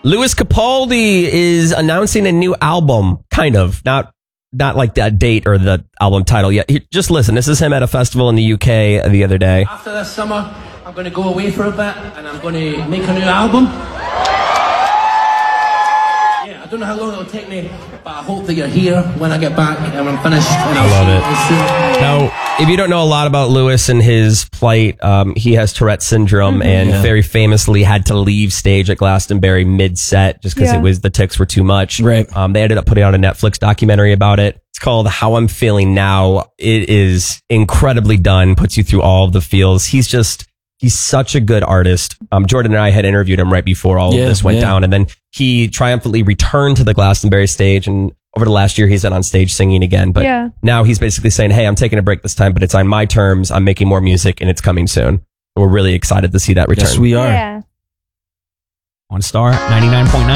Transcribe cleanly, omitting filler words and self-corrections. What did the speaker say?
Lewis Capaldi is announcing a new album, kind of. Not like that date or the album title yet. Just listen. This is him at a festival in the UK the other day. After this summer, I'm going to go away for a bit and I'm going to make a new album. Yeah, I don't know how long it'll take me, but I hope that you're here when I get back and when I'm finished. And I love it. Now, if you don't know a lot about Lewis and his plight, he has Tourette syndrome and very famously had to leave stage at Glastonbury mid-set just because the tics were too much. Right. They ended up putting out a Netflix documentary about it. It's called How I'm Feeling Now. It is incredibly done, puts you through all of the feels. He's such a good artist. Jordan and I had interviewed him right before all of this went down, and then he triumphantly returned to the Glastonbury stage, and over the last year, he's been on stage singing again. But now he's basically saying, hey, I'm taking a break this time, but it's on my terms. I'm making more music, and it's coming soon. We're really excited to see that return. Yes, we are. Yeah. On Star 99.9.